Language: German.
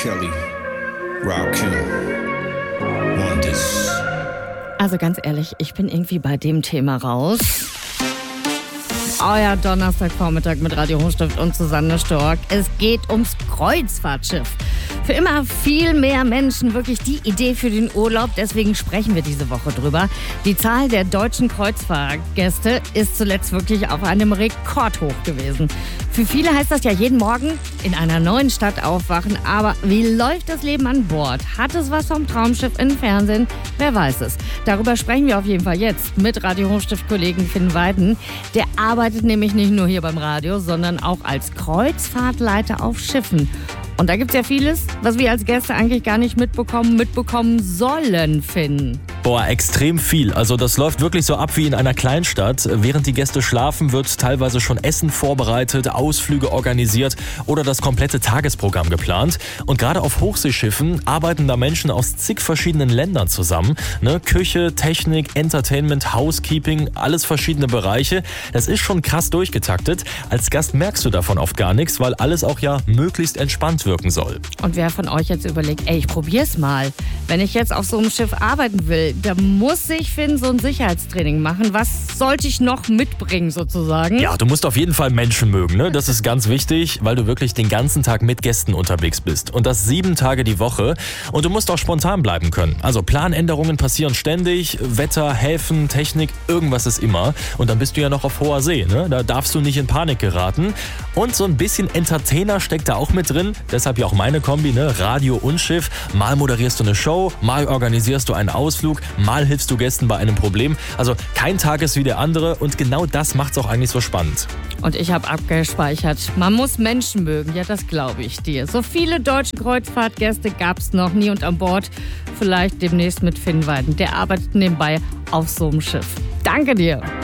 Kelly, Rakim, Wonders. Also ganz ehrlich, ich bin irgendwie bei dem Thema raus. Euer Donnerstagvormittag mit Radio Hochstift und Susanne Stork. Es geht ums Kreuzfahrtschiff. Für immer viel mehr Menschen wirklich die Idee für den Urlaub. Deswegen sprechen wir diese Woche drüber. Die Zahl der deutschen Kreuzfahrtgäste ist zuletzt wirklich auf einem Rekordhoch gewesen. Für viele heißt das ja jeden Morgen in einer neuen Stadt aufwachen. Aber wie läuft das Leben an Bord? Hat es was vom Traumschiff im Fernsehen? Wer weiß es. Darüber sprechen wir auf jeden Fall jetzt mit Radio Hochstift-Kollegen Finn Weiden. Der arbeitet nämlich nicht nur hier beim Radio, sondern auch als Kreuzfahrtleiter auf Schiffen. Und da gibt es ja vieles, was wir als Gäste eigentlich gar nicht mitbekommen sollen, Finn. Boah, extrem viel. Also das läuft wirklich so ab wie in einer Kleinstadt. Während die Gäste schlafen, wird teilweise schon Essen vorbereitet, Ausflüge organisiert oder das komplette Tagesprogramm geplant. Und gerade auf Hochseeschiffen arbeiten da Menschen aus zig verschiedenen Ländern zusammen. Küche, Technik, Entertainment, Housekeeping, alles verschiedene Bereiche. Das ist schon krass durchgetaktet. Als Gast merkst du davon oft gar nichts, weil alles auch ja möglichst entspannt wirken soll. Und wer von euch jetzt überlegt, ich probier's mal. Wenn ich jetzt auf so einem Schiff arbeiten will, da muss ich, Finn, so ein Sicherheitstraining machen. Was sollte ich noch mitbringen sozusagen? Ja, du musst auf jeden Fall Menschen mögen, ne? Das ist ganz wichtig, weil du wirklich den ganzen Tag mit Gästen unterwegs bist. Und das 7 Tage die Woche. Und du musst auch spontan bleiben können. Also Planänderungen passieren ständig. Wetter, Häfen, Technik, irgendwas ist immer. Und dann bist du ja noch auf hoher See, ne? Da darfst du nicht in Panik geraten. Und so ein bisschen Entertainer steckt da auch mit drin. Deshalb ja auch meine Kombi, ne? Radio und Schiff. Mal moderierst du eine Show, mal organisierst du einen Ausflug, mal hilfst du Gästen bei einem Problem. Also kein Tag ist wie der andere und genau das macht's auch eigentlich so spannend. Und ich habe abgespeichert, man muss Menschen mögen, ja, das glaube ich dir. So viele deutsche Kreuzfahrtgäste gab's noch nie und an Bord vielleicht demnächst mit Finn Weiden. Der arbeitet nebenbei auf so einem Schiff. Danke dir.